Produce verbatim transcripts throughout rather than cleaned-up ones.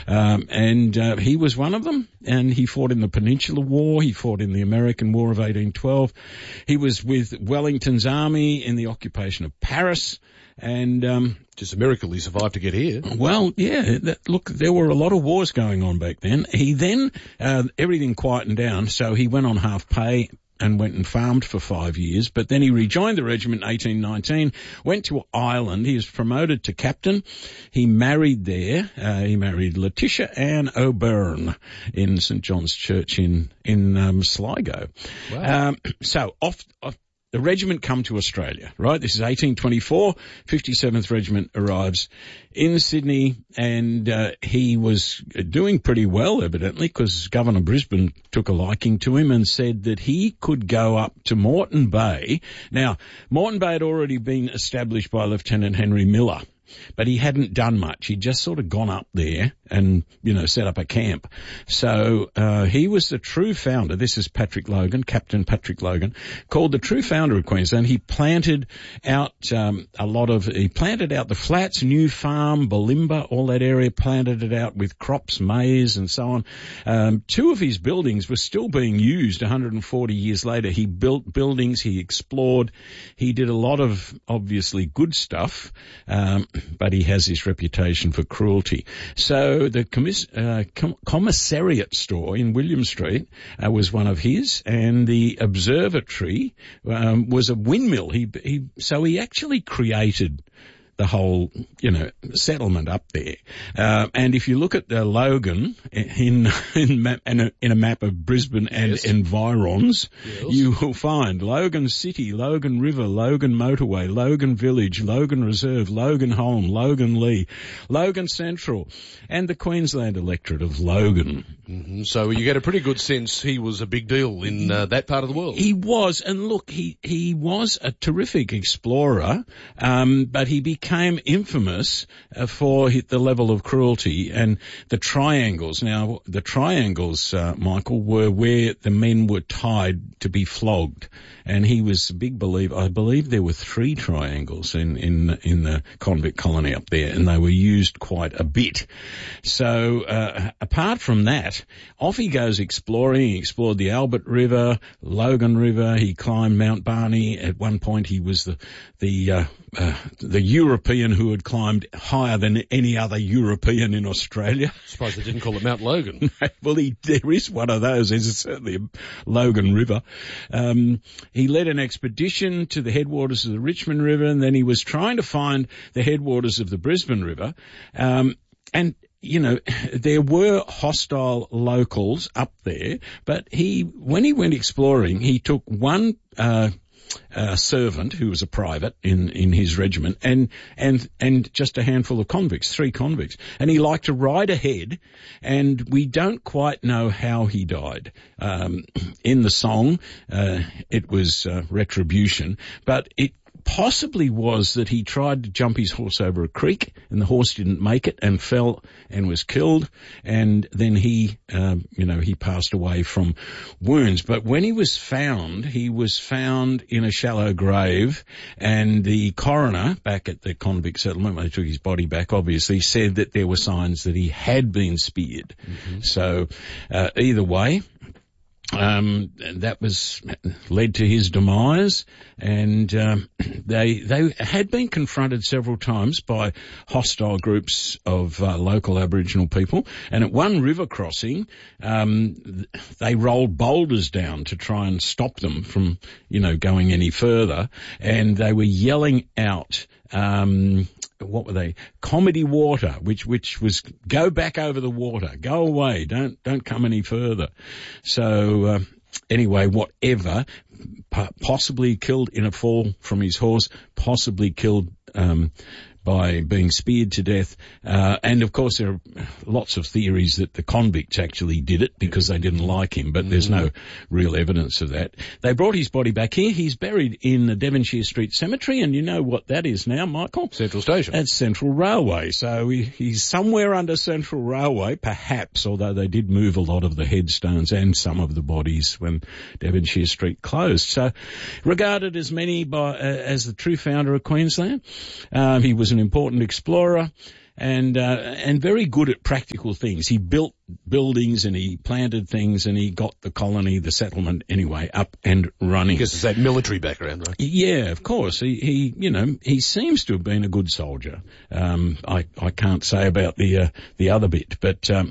Um, and uh, he was one of them, and he fought in the Peninsular War. He fought in the American War of eighteen twelve. He was with Wellington's army in the occupation of Paris. And um just a miracle he survived to get here. Well, yeah, that, look, there were a lot of wars going on back then. He then, uh, everything quietened down, so he went on half pay and went and farmed for five years, but then he rejoined the regiment in eighteen nineteen, went to Ireland. He was promoted to captain. He married there. Uh, he married Letitia Ann O'Byrne in St John's Church in, in um, Sligo. Wow. Um, so off, off the regiment come to Australia, right? This is eighteen twenty-four. fifty-seventh Regiment arrives in Sydney, and uh, he was doing pretty well, evidently, because Governor Brisbane took a liking to him and said that he could go up to Moreton Bay. Now, Moreton Bay had already been established by Lieutenant Henry Miller, but he hadn't done much. He'd just sort of gone up there and, you know, set up a camp. So uh he was the true founder. This is Patrick Logan, Captain Patrick Logan, called the true founder of Queensland. He planted out um a lot of, he planted out the flats, New Farm, Balimba, all that area, planted it out with crops, maize and so on. Um two of his buildings were still being used one hundred forty years later. He built buildings, he explored, he did a lot of obviously good stuff, um but he has this reputation for cruelty. So the commiss- uh, com- commissariat store in William Street uh, was one of his, and the observatory um, was a windmill. He, he, so he actually created the whole, you know, settlement up there. Uh, and if you look at the Logan in in, map, in, a, in a map of Brisbane and yes. environs, yes. you will find Logan City, Logan River, Logan Motorway, Logan Village, Logan Reserve, Logan Home, Logan Lee, Logan Central, and the Queensland electorate of Logan. Mm-hmm. So you get a pretty good sense he was a big deal in uh, that part of the world. He was, and look, he he was a terrific explorer, um, but he became infamous uh, for the level of cruelty and the triangles. Now, the triangles, uh, Michael, were where the men were tied to be flogged, and he was a big believer. I believe there were three triangles in in in the convict colony up there, and they were used quite a bit. So, uh, apart from that, off he goes exploring. He explored the Albert River, Logan River. He climbed Mount Barney. At one point, he was the the uh, uh, the European who had climbed higher than any other European in Australia. I suppose they didn't call it Mount Logan. Well, he, there is one of those. There's certainly a Logan River. Um, he led an expedition to the headwaters of the Richmond River, and then he was trying to find the headwaters of the Brisbane River. Um, and you know, there were hostile locals up there, but he, when he went exploring, he took one, uh, uh, servant who was a private in, in his regiment and, and, and just a handful of convicts, three convicts. And he liked to ride ahead, and we don't quite know how he died. Um, in the song, uh, it was, uh, retribution, but it, possibly was that he tried to jump his horse over a creek, and the horse didn't make it and fell and was killed, and then he, um, you know, he passed away from wounds. But when he was found, he was found in a shallow grave, and the coroner back at the convict settlement, when they took his body back, obviously said that there were signs that he had been speared. Mm-hmm. So uh, either way, Um, that was led to his demise, and um, they they had been confronted several times by hostile groups of uh, local Aboriginal people. And at one river crossing, um, they rolled boulders down to try and stop them from, you know, going any further. And they were yelling out, Um, what were they? Comedy water, which, which was go back over the water, go away, don't, don't come any further. So, uh, anyway, whatever, possibly killed in a fall from his horse, possibly killed, um, by being speared to death. Uh, and of course there are lots of theories that the convicts actually did it because they didn't like him, but mm. there's no real evidence of that. They brought his body back here. He's buried in the Devonshire Street Cemetery, and you know what that is now, Michael? Central Station. That's Central Railway. So he, he's somewhere under Central Railway, perhaps, although they did move a lot of the headstones and some of the bodies when Devonshire Street closed. So regarded as many by, uh, as the true founder of Queensland. Um, he was an important explorer, and uh, and very good at practical things. He built buildings and he planted things and he got the colony, the settlement anyway, up and running. Because it's that military background, right? Yeah, of course. He, he you know, he seems to have been a good soldier. Um, I, I can't say about the, uh, the other bit, but, um,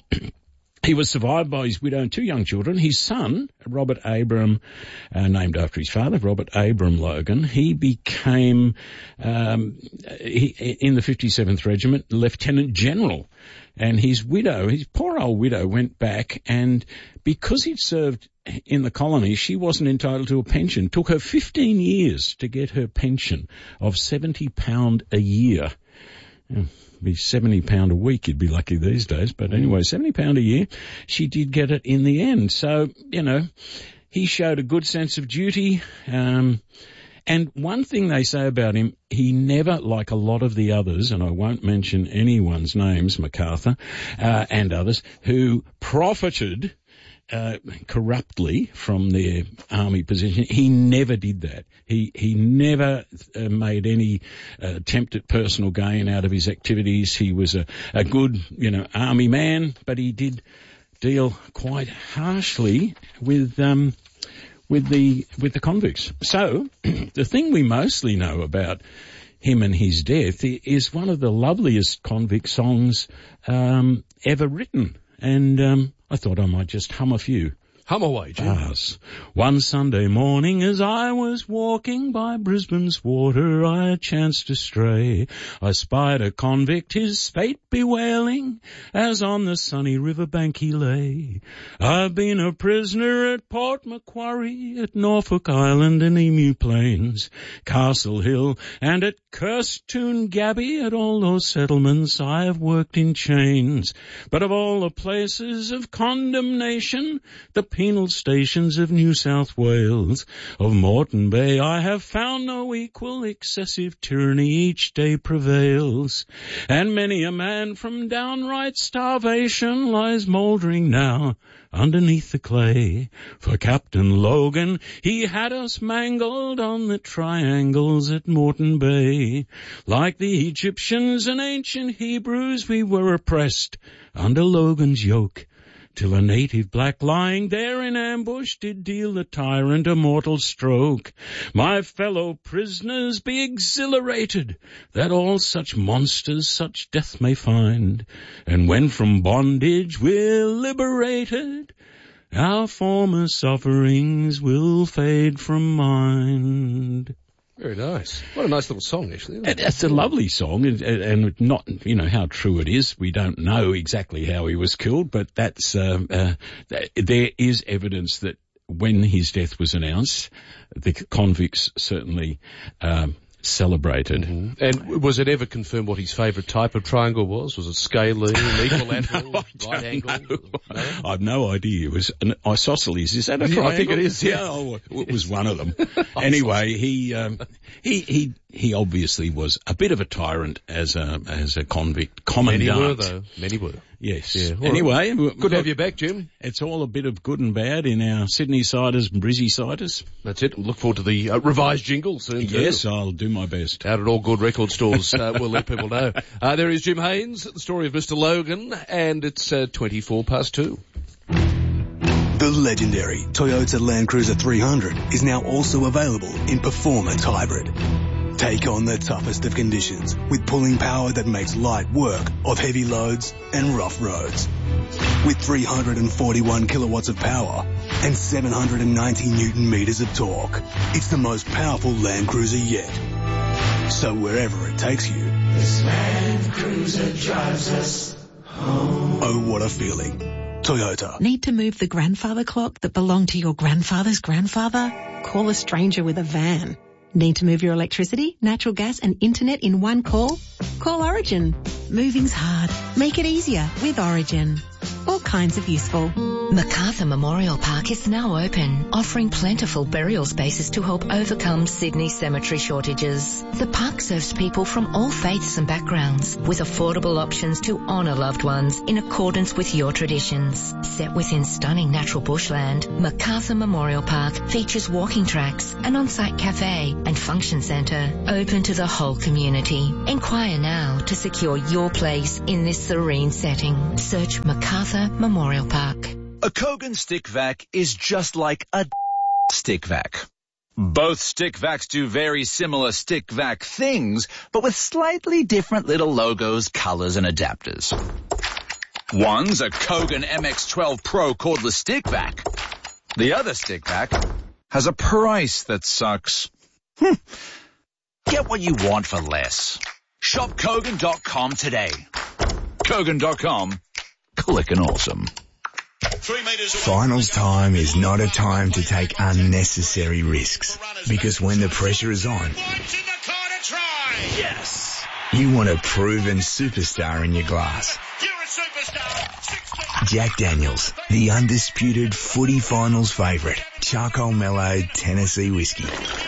he was survived by his widow and two young children. His son, Robert Abram, uh, named after his father, Robert Abram Logan, he became, um, he, in the fifty-seventh Regiment, Lieutenant General. And his widow, his poor old widow, went back, and because he'd served in the colony, she wasn't entitled to a pension. It took her fifteen years to get her pension of seventy pounds a year. Yeah. Be seventy pounds a week, you'd be lucky these days. But anyway, seventy pounds a year, she did get it in the end. So, you know, he showed a good sense of duty. Um, and one thing they say about him, he never, like a lot of the others, and I won't mention anyone's names, MacArthur, uh, and others, who profited Uh, corruptly from their army position. He never did that. He he never uh, made any uh, attempt at personal gain out of his activities. He was a, a good, you know, army man, but he did deal quite harshly with um with the with the convicts. So the thing we mostly know about him and his death is one of the loveliest convict songs um ever written, and um I thought I might just hum a few. Hum away, Jim. Bars. One Sunday morning as I was walking by Brisbane's water, I chanced to stray. I spied a convict, his fate bewailing, as on the sunny riverbank he lay. I've been a prisoner at Port Macquarie, at Norfolk Island and Emu Plains, Castle Hill and at Kirstoon-Gabby. At all those settlements I have worked in chains. But of all the places of condemnation, the penal stations of New South Wales, of Moreton Bay I have found no equal. Excessive tyranny each day prevails, and many a man from downright starvation lies mouldering now underneath the clay. For Captain Logan, he had us mangled on the triangles at Moreton Bay. Like the Egyptians and ancient Hebrews, we were oppressed under Logan's yoke, till a native black lying there in ambush did deal the tyrant a mortal stroke. My fellow prisoners, be exhilarated, that all such monsters such death may find, and when from bondage we're liberated, our former sufferings will fade from mind. Very nice. What a nice little song, actually. Isn't it? It's a lovely song, and, and not, you know, how true it is. We don't know exactly how he was killed, but that's, um, uh, there is evidence that when his death was announced, the convicts certainly, um, celebrated. Mm-hmm. And was it ever confirmed what his favourite type of triangle was? Was it scalene, equilateral, no, right angle? No? I've no idea. It was an isosceles. Is that a triangle? I think it is, yeah. Oh, it was one of them. Anyway, he, um, he, he, he obviously was a bit of a tyrant as a, as a convict commandant. Many were, though. Many were. Yes. Yeah. Anyway. Right. Good to have you back, Jim. It's all a bit of good and bad in our Sydney-siders and Brizzy-siders. That's it. Look forward to the uh, revised jingle soon. Yes, too. I'll do my best. Out at all good record stores, uh, we'll let people know. Uh, there is Jim Haynes, the story of Mister Logan, and it's uh, twenty-four past two. The legendary Toyota Land Cruiser three hundred is now also available in Performance Hybrid. Take on the toughest of conditions with pulling power that makes light work of heavy loads and rough roads. With three hundred forty-one kilowatts of power and seven hundred ninety newton meters of torque, it's the most powerful Land Cruiser yet. So wherever it takes you, this Land Cruiser drives us home. Oh, what a feeling. Toyota. Need to move the grandfather clock that belonged to your grandfather's grandfather? Call a stranger with a van. Need to move your electricity, natural gas and internet in one call? Call Origin. Moving's hard. Make it easier with Origin. All kinds of useful. Macarthur Memorial Park is now open, offering plentiful burial spaces to help overcome Sydney's cemetery shortages. The park serves people from all faiths and backgrounds, with affordable options to honour loved ones in accordance with your traditions. Set within stunning natural bushland, Macarthur Memorial Park features walking tracks, an on-site cafe and function centre open to the whole community. Inquire now to secure your place in this serene setting. Search Macarthur Memorial Park. A Kogan stick vac is just like a stick vac. Both stick vacs do very similar stick vac things, but with slightly different little logos, colors, and adapters. One's a Kogan M X twelve Pro cordless stick vac. The other stick vac has a price that sucks. Hm. Get what you want for less. Shop Kogan dot com today. Kogan dot com. Clickin' awesome. Finals time is not a time to take unnecessary risks, because when the pressure is on, Yes. you want a proven superstar in your glass. Jack Daniels, the undisputed footy finals favourite, charcoal mellowed Tennessee whiskey.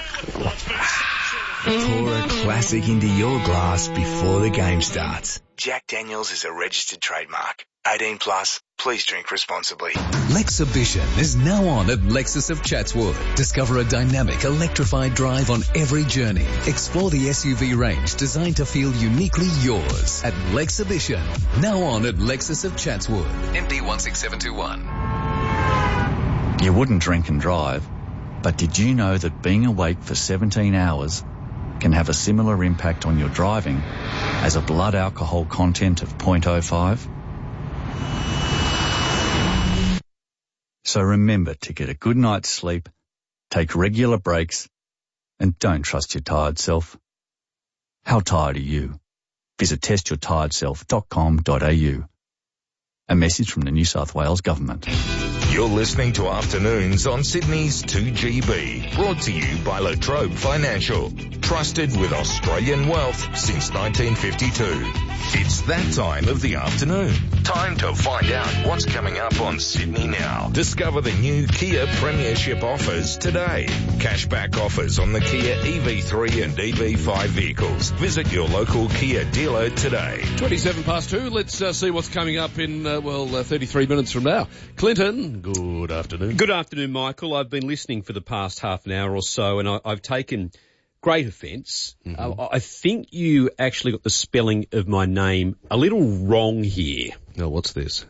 Pour a classic into your glass before the game starts. Jack Daniels is a registered trademark. eighteen plus. Please drink responsibly. Lexibition is now on at Lexus of Chatswood. Discover a dynamic, electrified drive on every journey. Explore the S U V range designed to feel uniquely yours at Lexibition. Now on at Lexus of Chatswood. M D one six seven two one. You wouldn't drink and drive, but did you know that being awake for seventeen hours can have a similar impact on your driving as a blood alcohol content of zero point zero five? So remember to get a good night's sleep, take regular breaks, and don't trust your tired self. How tired are you? Visit test your tired self dot com dot a u. A message from the New South Wales Government. You're listening to Afternoons on Sydney's two G B, brought to you by La Trobe Financial, trusted with Australian wealth since nineteen fifty-two. It's that time of the afternoon. Time to find out what's coming up on Sydney Now. Discover the new Kia Premiership offers today. Cashback offers on the Kia E V three and E V five vehicles. Visit your local Kia dealer today. twenty-seven past two. Let's uh, see what's coming up in, uh, well, uh, thirty-three minutes from now. Clinton, good afternoon. Good afternoon, Michael. I've been listening for the past half an hour or so, and I, I've taken great offence. Mm-hmm. Uh, I think you actually got the spelling of my name a little wrong here. No, what's this?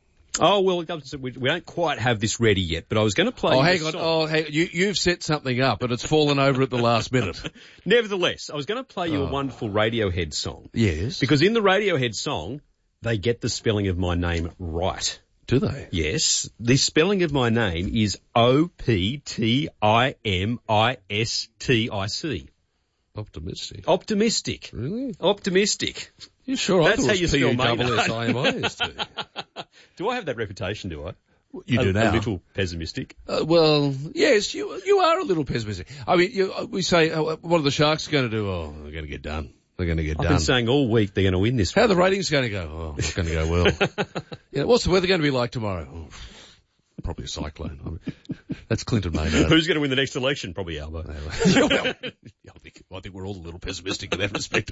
Oh, well, it doesn't, we, we don't quite have this ready yet, but I was going to play Oh, you hang a on. song. Oh, hang on. You, you've set something up, and it's fallen over at the last minute. Nevertheless, I was going to play you Oh. a wonderful Radiohead song. Yes. Because in the Radiohead song, they get the spelling of my name right. Do they? Yes. The spelling of my name is O P T I M I S T I C. Optimistic. Optimistic. Really? Optimistic. You sure? That's I how thought you it was spell P my U name. S I M I S T. Do I have that reputation, do I? You a, do now. A little pessimistic. Uh, well, yes, you you are a little pessimistic. I mean, you, we say, uh, what are the Sharks going to do? Oh, they're going to get done. They're going to get I've done. been saying all week they're going to win this. How are the ratings going to go? Oh, it's going to go well. You know, what's the weather going to be like tomorrow? Oh, probably a cyclone. I mean, that's Clinton Maynard. Who's going to win the next election? Probably Albo. Well, I, think, I think we're all a little pessimistic in that respect.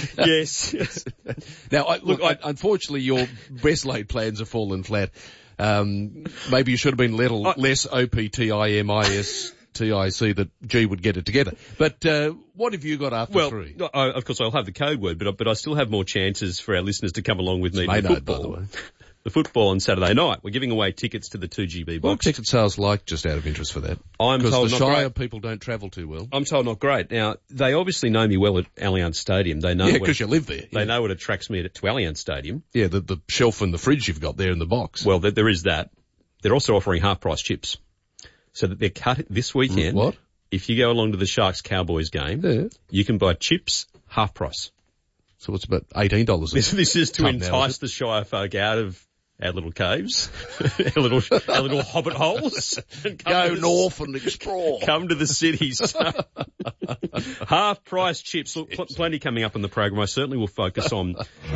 Yes. Now, I, look, I, unfortunately, your best laid plans have fallen flat. Um, maybe you should have been little I, less O P T I M I S T I C that G would get it together. But uh, what have you got after well, three? I, of course, I'll have the code word, but, but I still have more chances for our listeners to come along with me It's to the Maynard, football. by the way. The football on Saturday night. We're giving away tickets to the two G B box. What ticket sales like, just out of interest for that? I'm Because told the not Shire great. people don't travel too well. I'm told not great. Now, they obviously know me well at Allianz Stadium. They know Yeah, what- because you live there. They Yeah, know what attracts me to, to Allianz Stadium. yeah the, the shelf and the fridge you've got there in the box. Well, there, there is that. They're also offering half-price chips. So that they're cut this weekend. What? If you go along to the Sharks-Cowboys game, Yeah. you can buy chips half price. So it's about eighteen dollars. This, this is to Come now, entice is the Shire folk out of our little caves, our little our little hobbit holes. And come Go to the- north and explore. Come to the cities. Half price chips. Look, pl- plenty coming up on the program. I certainly will focus on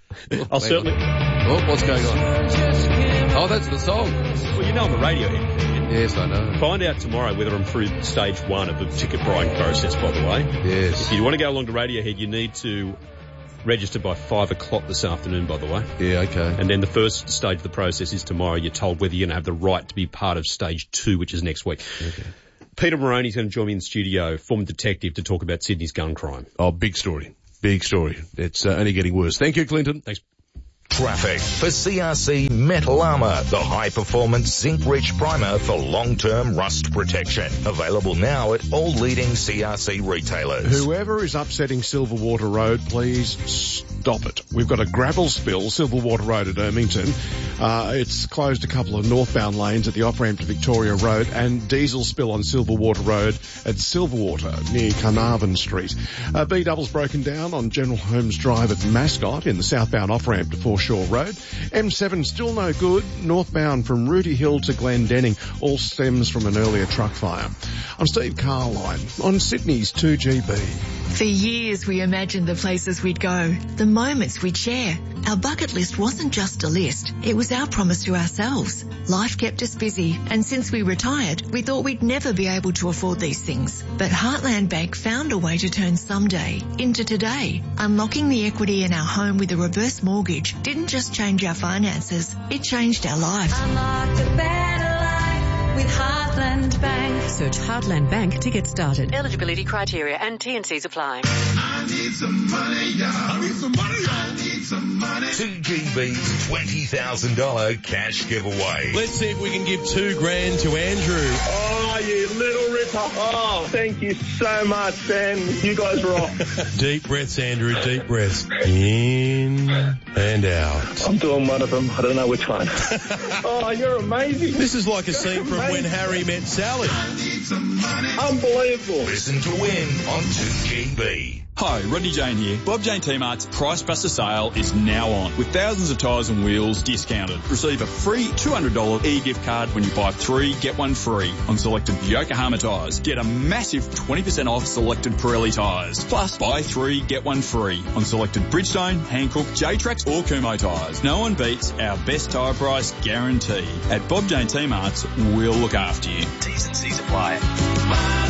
I'll certainly... Oh, what's going on? Oh, that's the song. Well, you know I'm a Radiohead. Yes, I know. Find out tomorrow whether I'm through stage one of the ticket buying process, by the way. Yes. If you want to go along to Radiohead, you need to register by five o'clock this afternoon, by the way. Yeah, okay. And then the first stage of the process is tomorrow. You're told whether you're going to have the right to be part of stage two, which is next week. Okay. Peter Moroney's going to join me in the studio, former detective, to talk about Sydney's gun crime. Oh, big story. Big story. It's uh, only getting worse. Thank you, Clinton. Thanks. Traffic for C R C Metal Armour, the high-performance zinc-rich primer for long-term rust protection. Available now at all leading C R C retailers. Whoever is upsetting Silverwater Road, please stop it. We've got a gravel spill, Silverwater Road at Ermington. Uh, it's closed a couple of northbound lanes at the off-ramp to Victoria Road, and diesel spill on Silverwater Road at Silverwater near Carnarvon Street. Uh, B-double's broken down on General Holmes Drive at Mascot in the southbound off-ramp to Foreshore Road. M seven still no good, northbound from Rooty Hill to Glendenning, all stems from an earlier truck fire. I'm Steve Carline on Sydney's two G B. For years we imagined the places we'd go, the moments we'd share. Our bucket list wasn't just a list, it was our promise to ourselves. Life kept us busy, and since we retired, we thought we'd never be able to afford these things. But Heartland Bank found a way to turn someday into today. Unlocking the equity in our home with a reverse mortgage didn't just change our finances, it changed our life. Unlock the better life with Heartland Bank. Search Heartland Bank to get started. Eligibility criteria and T and Cs apply. I need some money, y'all. I need some money, y'all. I need some money. two G B's twenty thousand dollars cash giveaway. Let's see if we can give two grand to Andrew. Oh, you little ripper. Oh, thank you so much, Ben. You guys rock. Deep breaths, Andrew, deep breaths. In and out. I'm doing one of them. I don't know which one. Oh, you're amazing. This is like a You're scene from amazing. When Harry Met Sally. I need some money. Unbelievable. Listen to win on two G B. Hi, Rodney Jane here. Bob Jane T-Mart's Price Buster sale is now on, with thousands of tyres and wheels discounted. Receive a free two hundred dollars e-gift card when you buy three, get one free on selected Yokohama tyres. Get a massive twenty percent off selected Pirelli tyres. Plus, buy three, get one free on selected Bridgestone, Hankook, J-Trax or Kumho tyres. No one beats our best tyre price guarantee. At Bob Jane T-Mart's, we'll look after you. T's and C's apply.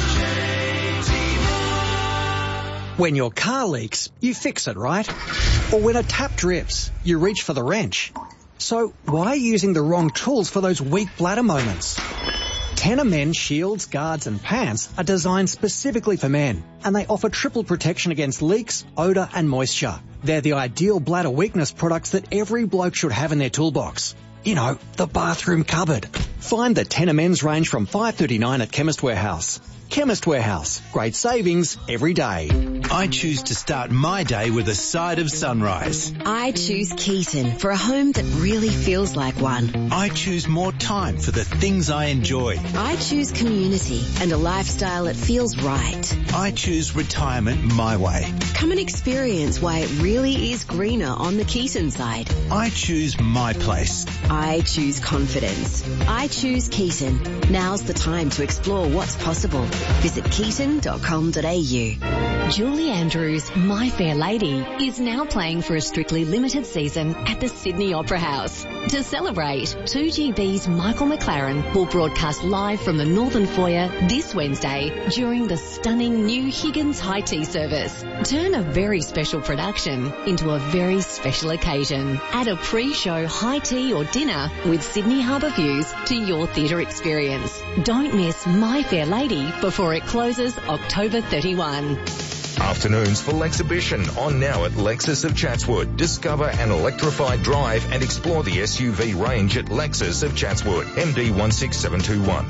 When your car leaks, you fix it, right? Or when a tap drips, you reach for the wrench. So why are you using the wrong tools for those weak bladder moments? Tenor Men shields, guards and pants are designed specifically for men, and they offer triple protection against leaks, odour and moisture. They're the ideal bladder weakness products that every bloke should have in their toolbox. You know, the bathroom cupboard. Find the Tenor Men's range from five dollars thirty-nine at Chemist Warehouse. Chemist Warehouse. Great savings every day. I choose to start my day with a side of sunrise. I choose Keaton for a home that really feels like one. I choose more time for the things I enjoy. I choose community and a lifestyle that feels right. I choose retirement my way. Come and experience why it really is greener on the Keaton side. I choose my place. I choose confidence. I choose Keaton. Now's the time to explore what's possible. Visit keaton dot com dot a u. Julie Andrews' My Fair Lady is now playing for a strictly limited season at the Sydney Opera House. To celebrate, two G B's Michael McLaren will broadcast live from the Northern Foyer this Wednesday during the stunning new Higgins High Tea service. Turn a very special production into a very special occasion. Add a pre-show high tea or dinner with Sydney Harbour views to your theatre experience. Don't miss My Fair Lady before it closes October thirty-first. Afternoons full exhibition on now at Lexus of Chatswood. Discover an electrified drive and explore the S U V range at Lexus of Chatswood. M D one six seven two one.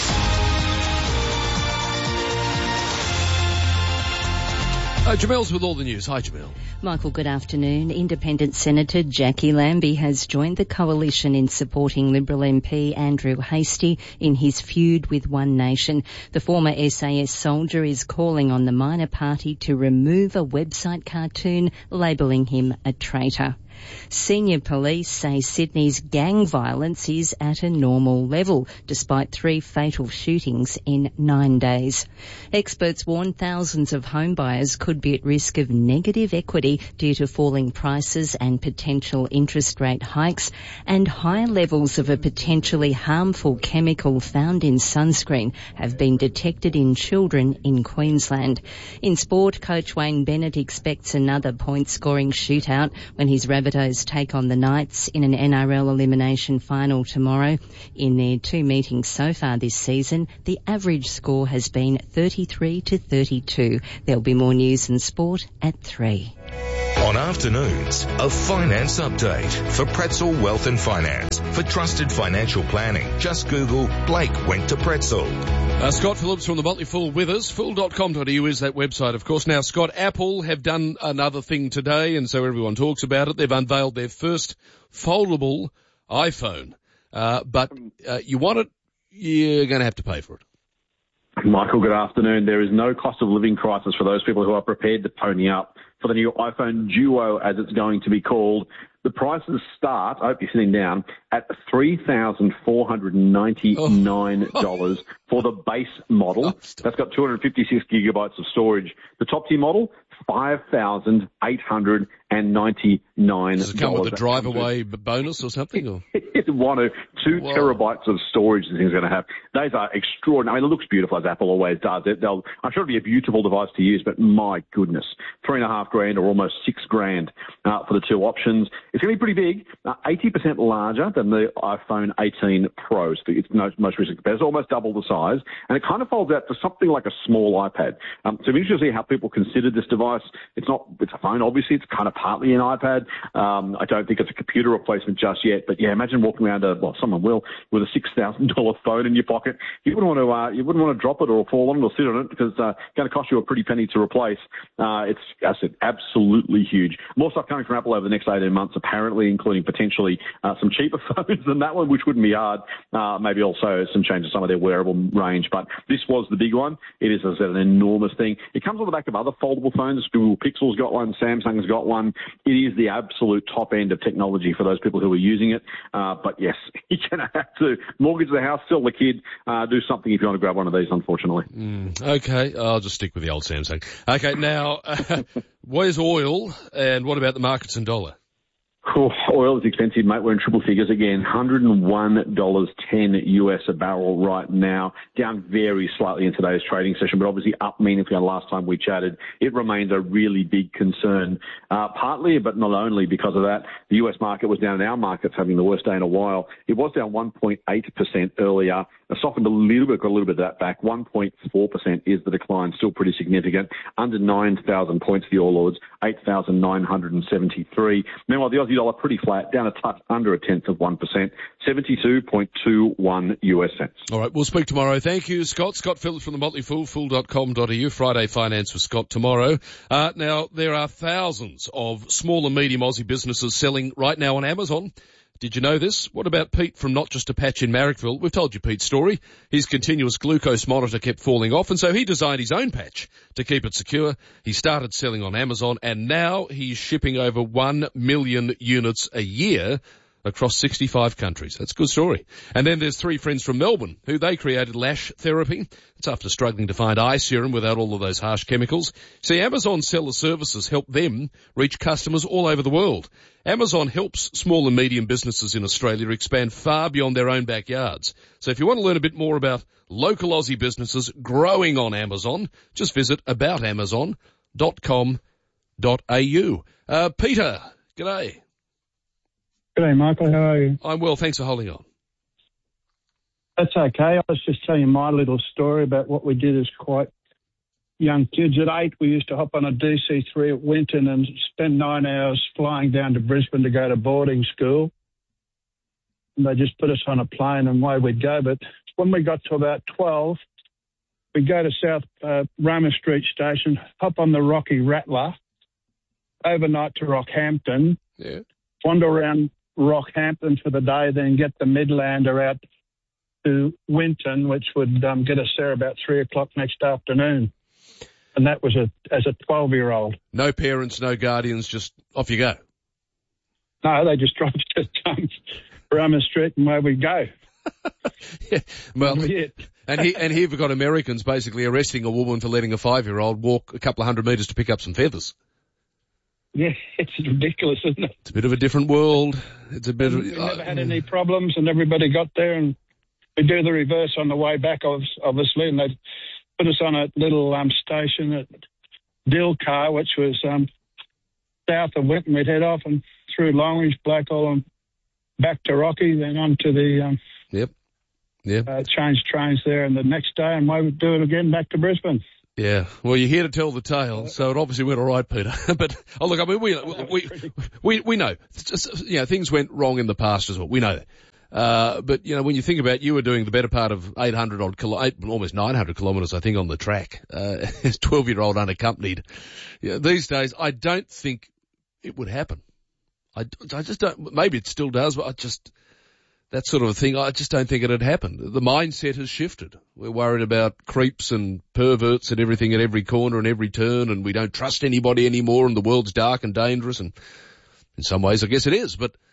Uh, Jamel's with all the news. Hi, Jamel. Michael, good afternoon. Independent Senator Jackie Lambie has joined the coalition in supporting Liberal M P Andrew Hastie in his feud with One Nation. The former S A S soldier is calling on the minor party to remove a website cartoon labelling him a traitor. Senior police say Sydney's gang violence is at a normal level, despite three fatal shootings in nine days. Experts warn thousands of home buyers could be at risk of negative equity due to falling prices and potential interest rate hikes, and high levels of a potentially harmful chemical found in sunscreen have been detected in children in Queensland. In sport, coach Wayne Bennett expects another point-scoring shootout when his Rabbitohs take on the Knights in an N R L elimination final tomorrow. In their two meetings so far this season, the average score has been thirty-three to thirty-two. There'll be more news and sport at three. On afternoons, a finance update for Pretzel Wealth and Finance. For trusted financial planning, just Google Blake went to Pretzel. Uh, Scott Phillips from the Motley Fool with us. fool dot com dot a u is that website, of course. Now, Scott, Apple have done another thing today, and so everyone talks about it. They've unveiled their first foldable iPhone. Uh, but uh, you want it, you're going to have to pay for it. Michael, good afternoon. There is no cost of living crisis for those people who are prepared to pony up for the new iPhone Duo, as it's going to be called. The prices start, I hope you're sitting down, at three thousand four hundred ninety-nine dollars oh. for the base model. Oh, That's got two hundred fifty-six gigabytes of storage. The top tier model, five thousand eight hundred ninety-nine dollars. Does it come with a drive away bonus or something? Or? One or two Whoa. terabytes of storage this thing's going to have. Those are extraordinary. I mean, it looks beautiful, as Apple always does. It, they'll, I'm sure it'll be a beautiful device to use, but my goodness, three and a half grand or almost six grand uh, for the two options. It's going to be pretty big, uh, eighty percent larger than the iPhone eighteen Pro. So it's most, most recent compare. It's almost double the size, and it kind of folds out to something like a small iPad. Um, so I'm interested to see how people consider this device. It's not, it's a phone, obviously. It's kind of partly an iPad. Um, I don't think it's a computer replacement just yet, but yeah, imagine walking around a, well, someone will, with a six thousand dollars phone in your pocket. You wouldn't want to, uh, you wouldn't want to drop it or fall on it or sit on it because, uh, it's going to cost you a pretty penny to replace. Uh, it's, as I said, absolutely huge. More stuff coming from Apple over the next eighteen months, apparently, including potentially, uh, some cheaper phones than that one, which wouldn't be hard. Uh, maybe also some change to some of their wearable range, but this was the big one. It is, as I said, an enormous thing. It comes on the back of other foldable phones. Google Pixel's got one, Samsung's got one. It is the absolute top end of technology for those people who are using it. Uh, but yes, you're going to have to mortgage the house, sell the kid, uh, do something if you want to grab one of these, unfortunately. Mm, okay, I'll just stick with the old Samsung. Okay, now, uh, where's oil and what about the markets and dollar? Oh, oil is expensive, mate. We're in triple figures again. one hundred one dollars ten U S a barrel right now. Down very slightly in today's trading session, but obviously up meaningfully on last time we chatted. It remains a really big concern, uh, partly, but not only because of that. The U S market was down and our market's having the worst day in a while. It was down one point eight percent earlier. It softened a little bit, got a little bit of that back. one point four percent is the decline, still pretty significant. Under nine thousand points for the All Ords, eight thousand nine hundred seventy-three. Meanwhile, the Aussie dollar pretty flat, down a touch under a tenth of one percent, seventy-two point two one U S cents. All right, we'll speak tomorrow. Thank you, Scott. Scott Phillips from the Motley Fool, fool dot com dot a u. Friday Finance with Scott tomorrow. Uh, now, there are thousands of small and medium Aussie businesses selling right now on Amazon. Did you know this? What about Pete from Not Just a Patch in Marrickville? We've told you Pete's story. His continuous glucose monitor kept falling off, and so he designed his own patch to keep it secure. He started selling on Amazon, and now he's shipping over one million units a year across sixty-five countries. That's a good story. And then there's three friends from Melbourne who they created lash therapy. It's after struggling to find eye serum without all of those harsh chemicals. See, Amazon Seller Services help them reach customers all over the world. Amazon helps small and medium businesses in Australia expand far beyond their own backyards. So if you want to learn a bit more about local Aussie businesses growing on Amazon, just visit about amazon dot com dot a u. Uh, Peter, g'day. G'day, Michael. How are you? I'm well. Thanks for holding on. That's okay. I was just telling you my little story about what we did as quite young kids. At eight, we used to hop on a D C three at Winton and spend nine hours flying down to Brisbane to go to boarding school. And they just put us on a plane and away we'd go. But when we got to about twelve, we'd go to South uh, Roma Street Station, hop on the Rocky Rattler, overnight to Rockhampton, yeah. wander around Rockhampton for the day, then get the Midlander out to Winton, which would um, get us there about three o'clock next afternoon. And that was a as a twelve-year-old. No parents, no guardians, just off you go. No, they just drive to um, Roma Street and away we go. yeah, well, yeah. and, he, and here we've got Americans basically arresting a woman for letting a five-year-old walk a couple of hundred metres to pick up some feathers. Yeah, it's ridiculous, isn't it? It's a bit of a different world. It's a bit. We of, uh, never had any problems, and everybody got there, and we do the reverse on the way back, obviously, and they put us on a little um, station at Dilcar, which was um, south of Winton. We'd head off and through Longreach, Blackall, and back to Rocky, then on to the um, yep, yep. Uh, change trains there, and the next day, and we would do it again back to Brisbane. Yeah, well, you're here to tell the tale, so it obviously went all right, Peter. But oh, look, I mean, we we we we know, you know, things went wrong in the past as well. We know that. Uh, but you know, when you think about, you were doing the better part of eight hundred odd, kilo, eight, almost nine hundred kilometres, I think, on the track, uh, as twelve year old unaccompanied. You know, these days, I don't think it would happen. I, I just don't. Maybe it still does, but I just. That sort of a thing, I just don't think it had happened. The mindset has shifted. We're worried about creeps and perverts and everything at every corner and every turn, and we don't trust anybody anymore, and the world's dark and dangerous, and in some ways I guess it is, but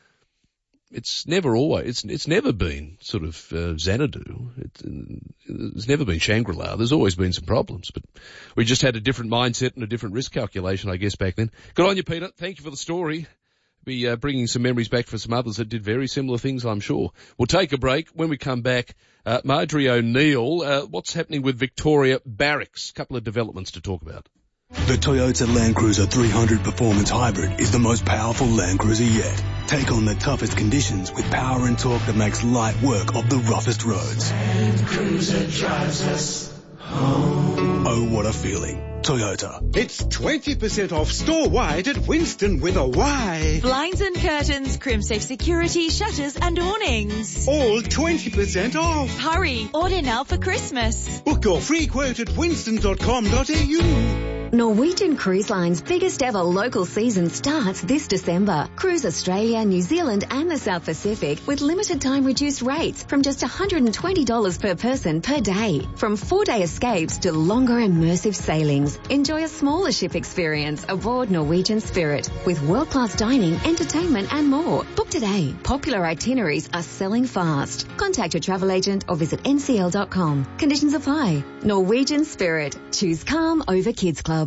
it's never always, it's it's never been sort of uh, Xanadu. It's, it's never been Shangri-La. There's always been some problems, but we just had a different mindset and a different risk calculation, I guess, back then. Good on you, Peter. Thank you for the story. Be uh, bringing some memories back for some others that did very similar things, I'm sure. We'll take a break. When we come back, uh, Marjorie O'Neill, uh, what's happening with Victoria Barracks? A couple of developments to talk about. The Toyota Land Cruiser three hundred Performance Hybrid is the most powerful Land Cruiser yet. Take on the toughest conditions with power and torque that makes light work of the roughest roads. Land Cruiser drives us home. Oh, what a feeling. Toyota. It's twenty percent off store-wide at Winston with a Y. Blinds and curtains, Crimsafe security, shutters and awnings. All twenty percent off. Hurry, order now for Christmas. Book your free quote at winston dot com dot a u. Norwegian Cruise Line's biggest ever local season starts this December. Cruise Australia, New Zealand and the South Pacific with limited time reduced rates from just one hundred twenty dollars per person per day. From four-day escapes to longer immersive sailings. Enjoy a smaller ship experience aboard Norwegian Spirit with world-class dining, entertainment and more. Book today. Popular itineraries are selling fast. Contact your travel agent or visit n c l dot com. Conditions apply. Norwegian Spirit. Choose calm over kids clubs.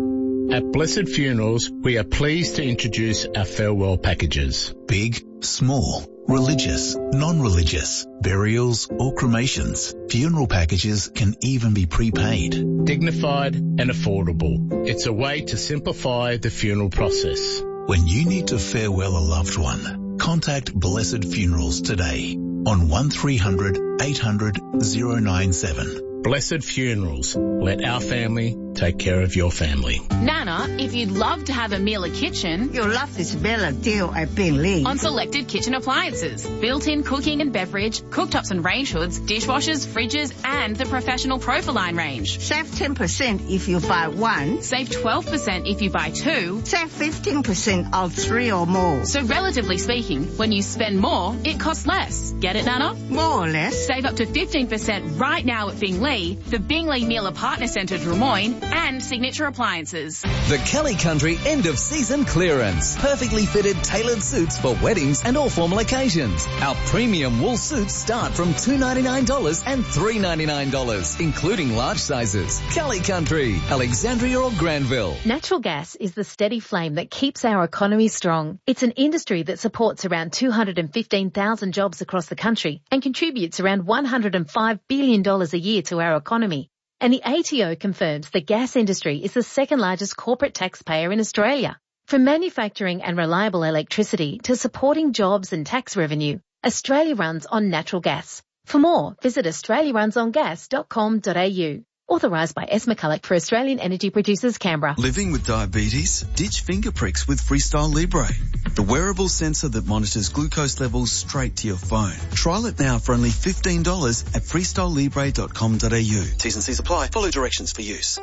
At Blessed Funerals, we are pleased to introduce our farewell packages. Big, small, religious, non-religious, burials or cremations. Funeral packages can even be prepaid. Dignified and affordable. It's a way to simplify the funeral process. When you need to farewell a loved one, contact Blessed Funerals today on one three hundred eight hundred oh nine seven. Blessed Funerals. Let our family take care of your family. Nana, if you'd love to have a Miele kitchen, you'll love this better deal at Bingley. On selected kitchen appliances, built-in cooking and beverage, cooktops and range hoods, dishwashers, fridges, and the professional Profiline range. Save ten percent if you buy one. Save twelve percent if you buy two. Save fifteen percent on three or more. So relatively speaking, when you spend more, it costs less. Get it, Nana? More or less. Save up to fifteen percent right now at Bingley, the Bingley Miele Partner Centre Drummoyne, and Signature Appliances. The Kelly Country end of season clearance. Perfectly fitted tailored suits for weddings and all formal occasions. Our premium wool suits start from two dollars ninety-nine and three dollars ninety-nine, including large sizes. Kelly Country, Alexandria or Granville. Natural gas is the steady flame that keeps our economy strong. It's an industry that supports around two hundred fifteen thousand jobs across the country and contributes around one hundred five billion dollars a year to our economy. And the A T O confirms the gas industry is the second largest corporate taxpayer in Australia. From manufacturing and reliable electricity to supporting jobs and tax revenue, Australia runs on natural gas. For more, visit australia runs on gas dot com dot a u. Authorised by S. McCulloch for Australian Energy Producers, Canberra. Living with diabetes? Ditch finger pricks with Freestyle Libre, the wearable sensor that monitors glucose levels straight to your phone. Trial it now for only fifteen dollars at freestyle libre dot com dot a u. T's and C's apply. Follow directions for use.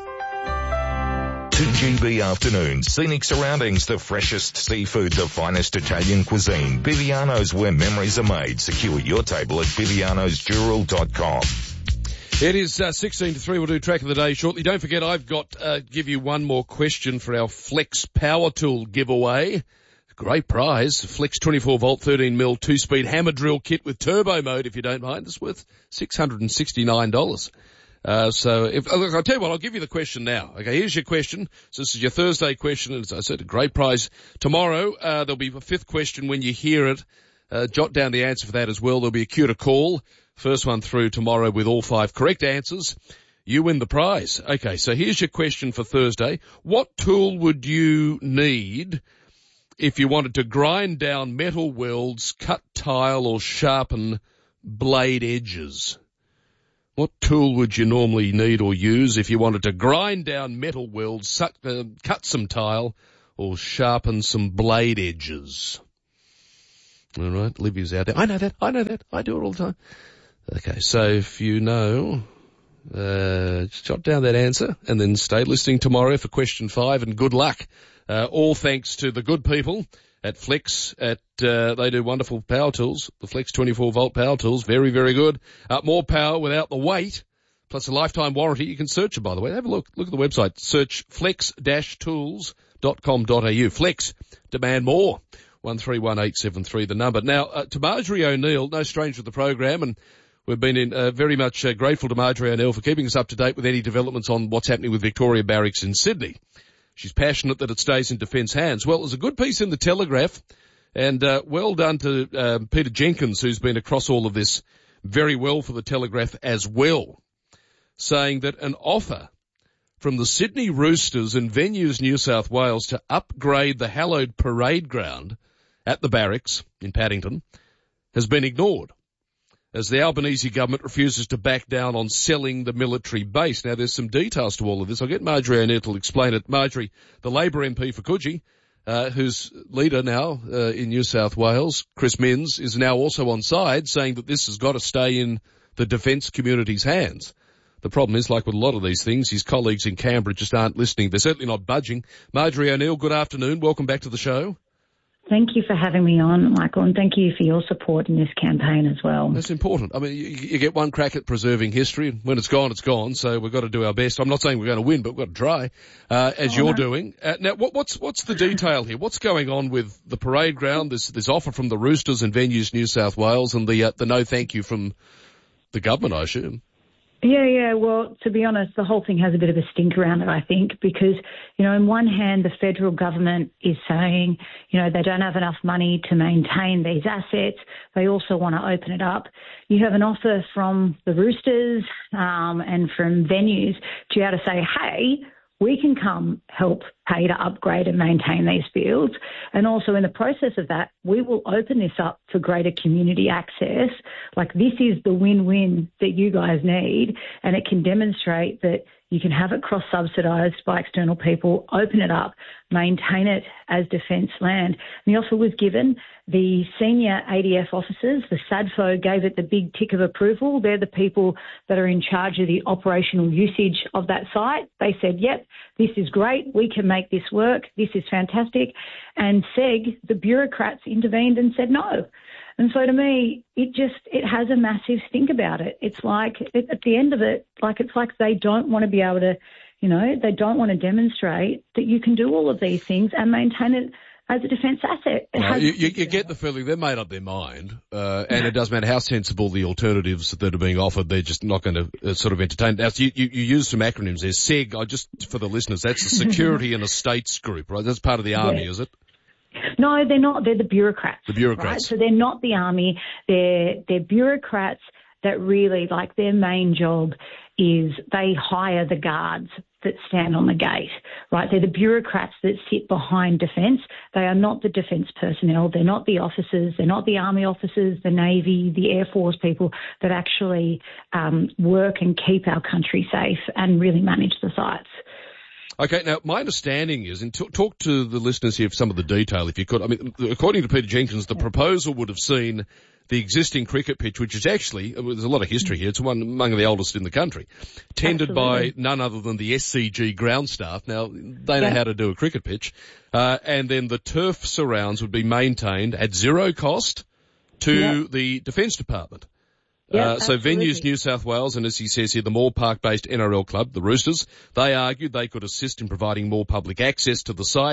two G B afternoons, scenic surroundings, the freshest seafood, the finest Italian cuisine. Bibiano's, where memories are made. Secure your table at bibianos dural dot com. It is uh, sixteen to three. We'll do track of the day shortly. Don't forget, I've got uh, give you one more question for our Flex Power Tool giveaway. great prize. Flex twenty-four volt, thirteen mil, two-speed hammer drill kit with turbo mode, if you don't mind. It's worth six hundred sixty-nine dollars. Uh, so if, look, I'll tell you what, I'll give you the question now. Okay, here's your question. So this is your Thursday question. As I said, a great prize. Tomorrow, uh, there'll be a fifth question when you hear it. Uh, jot down the answer for that as well. There'll be a queue to call. First one through tomorrow with all five correct answers. You win the prize. Okay, so here's your question for Thursday. What tool would you need if you wanted to grind down metal welds, cut tile, or sharpen blade edges? What tool would you normally need or use if you wanted to grind down metal welds, suck, uh, cut some tile, or sharpen some blade edges? All right, Libby's out there. I know that. I know that. I do it all the time. Okay, so if you know, uh, just jot down that answer and then stay listening tomorrow for question five, and good luck. Uh, all thanks to the good people at Flex. At uh, they do wonderful power tools. The Flex twenty-four volt power tools, very, very good. Uh, more power without the weight, plus a lifetime warranty. You can search it, by the way. Have a look. Look at the website. Search flex dash tools dot com dot a u. Flex, demand more. one three one eight seven three, the number. Now, uh, to Marjorie O'Neill, no stranger to the program, and we've been in, uh, very much uh, grateful to Marjorie O'Neill for keeping us up to date with any developments on what's happening with Victoria Barracks in Sydney. She's passionate that it stays in defence hands. Well, there's a good piece in the Telegraph, and uh, well done to uh, Peter Jenkins, who's been across all of this very well for the Telegraph as well, saying that an offer from the Sydney Roosters and Venues New South Wales to upgrade the hallowed parade ground at the barracks in Paddington has been ignored, as the Albanese government refuses to back down on selling the military base. Now, there's some details to all of this. I'll get Marjorie O'Neill to explain it. Marjorie, the Labor M P for Coogee, uh, whose leader now uh, in New South Wales, Chris Minns, is now also on side, saying that this has got to stay in the defence community's hands. The problem is, like with a lot of these things, his colleagues in Canberra just aren't listening. They're certainly not budging. Marjorie O'Neill, good afternoon. Welcome back to the show. Thank you for having me on, Michael, and thank you for your support in this campaign as well. That's important. I mean, you, you get one crack at preserving history, and when it's gone, it's gone, so we've got to do our best. I'm not saying we're going to win, but we've got to try, uh, as oh, you're no. doing. Uh, now, what, what's what's the detail here? What's going on with the parade ground, this, this offer from the Roosters and Venues New South Wales, and the, uh, the no thank you from the government, I assume? Yeah, yeah. Well, to be honest, the whole thing has a bit of a stink around it, I think, because, you know, on one hand, the federal government is saying, you know, they don't have enough money to maintain these assets. They also want to open it up. You have an offer from the Roosters um, and from Venues to be able to say, hey, we can come help pay to upgrade and maintain these fields. And also in the process of that, we will open this up for greater community access. Like, this is the win-win that you guys need, and it can demonstrate that you can have it cross-subsidised by external people, open it up, maintain it as defence land. And the offer was given. The senior A D F officers, the SADFO, gave it the big tick of approval. They're the people that are in charge of the operational usage of that site. They said, yep, this is great. We can make this work. This is fantastic. And S E G, the bureaucrats, intervened and said no. And so to me, it just, it has a massive stink about it. It's like, it, at the end of it, like, it's like they don't want to be able to, you know, they don't want to demonstrate that you can do all of these things and maintain it as a defence asset. It no, you, you, you get the feeling they've made up their mind, uh, and it doesn't matter how sensible the alternatives that are being offered, they're just not going to uh, sort of entertain. Now, so you, you, you use some acronyms there. S E G, I just, for the listeners, that's the Security and Estates Group, right? That's part of the Army, yeah. Is it? No, they're not. They're the bureaucrats. The bureaucrats. Right? So they're not the army. They're, they're bureaucrats that really, like, their main job is they hire the guards that stand on the gate, right? They're the bureaucrats that sit behind defence. They are not the defence personnel. They're not the officers. They're not the Army officers, the Navy, the Air Force people that actually um, work and keep our country safe and really manage the sites. Okay, now my understanding is, and t- talk to the listeners here for some of the detail if you could. I mean, according to Peter Jenkins, the proposal would have seen the existing cricket pitch, which is actually, there's a lot of history here, it's one among the oldest in the country, tended Absolutely. by none other than the S C G ground staff. Now, they know yeah. how to do a cricket pitch. Uh, and then the turf surrounds would be maintained at zero cost to yeah. the Defence Department. Yeah, uh, so Venues New South Wales, and as he says here, the Moore Park-based N R L club, the Roosters, they argued they could assist in providing more public access to the site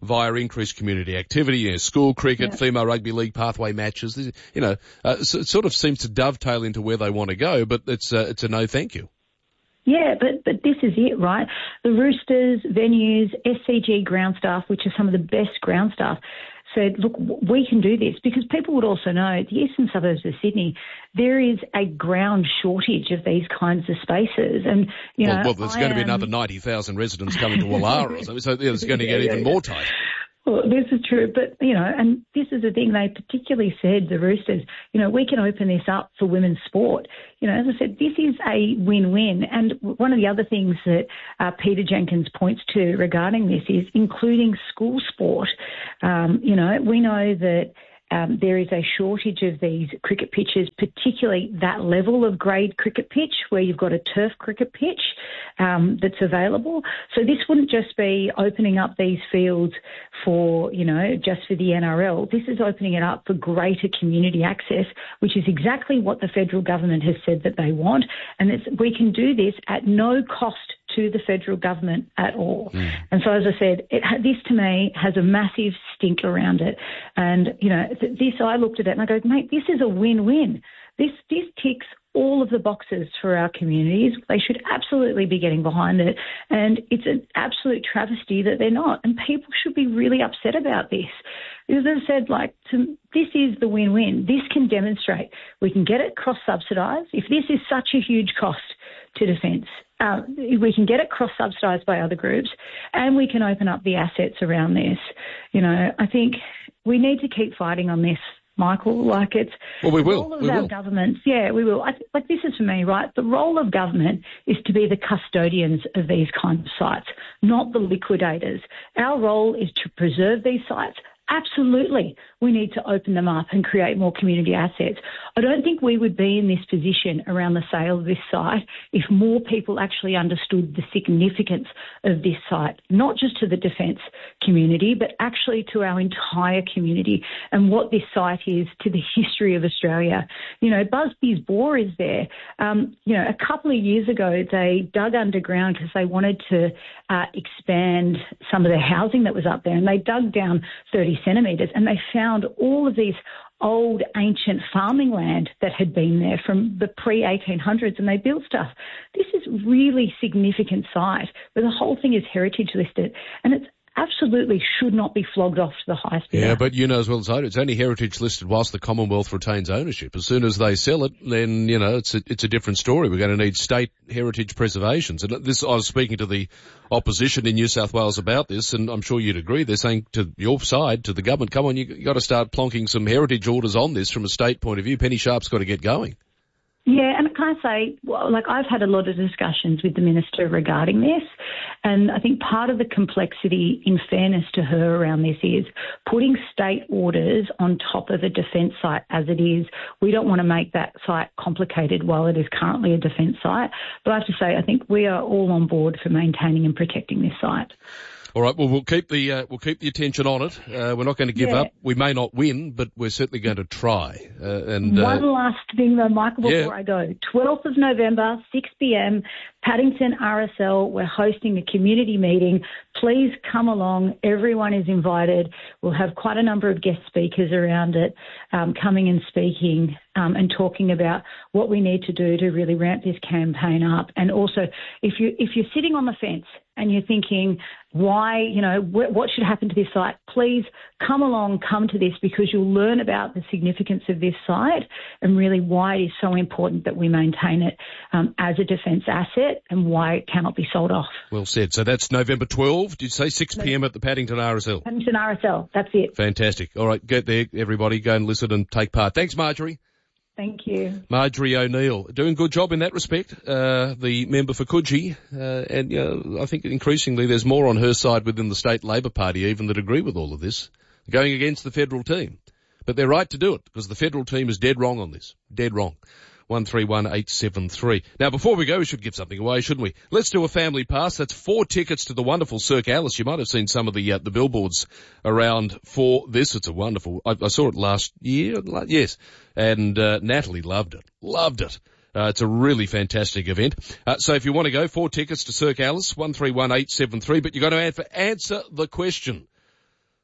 via increased community activity, you know, school cricket, Yeah. female rugby league pathway matches. You know, uh, so it sort of seems to dovetail into where they want to go, but it's uh, it's a no thank you. Yeah, but, but this is it, right? The Roosters, venues, S C G ground staff, which are some of the best ground staff, said, look, we can do this, because people would also know the eastern suburbs of Sydney, there is a ground shortage of these kinds of spaces. And, you well, know, well, there's I going to be am... another ninety thousand residents coming to Wallara or something, so it's going to get yeah, even yeah. more tight. Well, this is true, but, you know, and this is the thing, they particularly said, the Roosters, you know, we can open this up for women's sport. You know, as I said, this is a win-win. And one of the other things that uh, Peter Jenkins points to regarding this is including school sport. Um, you know, we know that Um, there is a shortage of these cricket pitches, particularly that level of grade cricket pitch where you've got a turf cricket pitch um, that's available. So this wouldn't just be opening up these fields for, you know, just for the N R L. This is opening it up for greater community access, which is exactly what the federal government has said that they want. And it's, we can do this at no cost to the federal government at all. Mm. And so, as I said, it, this to me has a massive stink around it. And, you know, th- this, I looked at it and I go, mate, this is a win-win. This, this ticks all of the boxes for our communities. They should absolutely be getting behind it. And it's an absolute travesty that they're not. And people should be really upset about this. Because as I said, like, to, this is the win-win. This can demonstrate we can get it cross-subsidised. If this is such a huge cost to defence, uh, we can get it cross-subsidised by other groups, and we can open up the assets around this. You know, I think we need to keep fighting on this, Michael. Like, it's well, we will. the role of we our will. governments. Yeah, we will. I th- like, this is for me, right? The role of government is to be the custodians of these kinds of sites, not the liquidators. Our role is to preserve these sites. Absolutely, we need to open them up and create more community assets. I don't think we would be in this position around the sale of this site if more people actually understood the significance of this site, not just to the defence community, but actually to our entire community and what this site is to the history of Australia. You know, Busby's Bore is there. Um, you know, a couple of years ago, they dug underground because they wanted to uh, expand some of the housing that was up there, and they dug down thirty centimetres, and they found all of these old ancient farming land that had been there from the pre eighteen hundreds, and they built stuff. This is really significant site where the whole thing is heritage listed, and it's absolutely should not be flogged off to the highest bidder. Yeah, but you know as well as I do, it's only heritage listed whilst the Commonwealth retains ownership. As soon as they sell it, then, you know, it's a, it's a different story. We're going to need state heritage preservations. And this, I was speaking to the opposition in New South Wales about this, and I'm sure you'd agree. They're saying to your side, to the government, come on, you, you got to start plonking some heritage orders on this from a state point of view. Penny Sharp's got to get going. Yeah, and can I say, well, like, I've had a lot of discussions with the Minister regarding this, and I think part of the complexity, in fairness to her, around this is putting state orders on top of a defence site as it is. We don't want to make that site complicated while it is currently a defence site. But I have to say, I think we are all on board for maintaining and protecting this site. All right. Well, we'll keep the uh, we'll keep the attention on it. Uh, we're not going to give yeah. up. We may not win, but we're certainly going to try. Uh, and uh, one last thing, though, Michael, before yeah. I go. twelfth of November, six p.m, Paddington R S L. We're hosting a community meeting. Please come along. Everyone is invited. We'll have quite a number of guest speakers around it, um, coming and speaking um, and talking about what we need to do to really ramp this campaign up. And also, if you if you're sitting on the fence and you're thinking, why, you know, wh- what should happen to this site, please come along, come to this, because you'll learn about the significance of this site and really why it is so important that we maintain it um, as a defence asset and why it cannot be sold off. Well said. So that's November twelfth. Did you say six p.m. at the Paddington R S L? Paddington R S L, that's it. Fantastic. All right, get there, everybody. Go and listen and take part. Thanks, Marjorie. Thank you. Marjorie O'Neill, doing a good job in that respect, uh, the member for Coogee, uh, and you know, I think increasingly there's more on her side within the state Labor Party even that agree with all of this, going against the federal team. But they're right to do it, because the federal team is dead wrong on this. Dead wrong. one three one eight seven three. Now, before we go, we should give something away, shouldn't we? Let's do a family pass. That's four tickets to the wonderful Cirque Alice. You might have seen some of the uh, the billboards around for this. It's a wonderful. I, I saw it last year. Yes, and uh, Natalie loved it. Loved it. Uh, it's a really fantastic event. Uh, so if you want to go, four tickets to Cirque Alice, one three one eight seven three. But you've got to answer the question.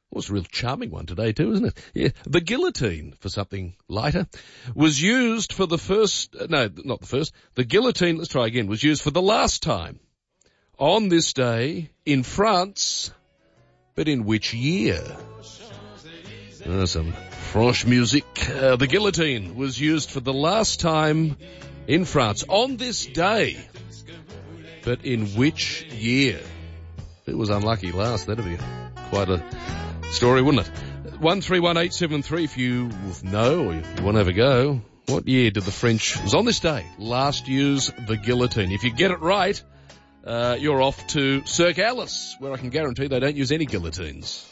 Well, it's a real charming one today too, isn't it? Yeah. The guillotine, for something lighter, was used for the first, no, not the first, the guillotine, let's try again, was used for the last time on this day in France, but in which year? Uh, some French music. Uh, the guillotine was used for the last time in France on this day, but in which year? It was unlucky last. That'd be quite a story, wouldn't it? one three one eight seven three if you know or if you want to have a go. What year did the French, was on this day, last use the guillotine? If you get it right, uh, you're off to Cirque Alice, where I can guarantee they don't use any guillotines.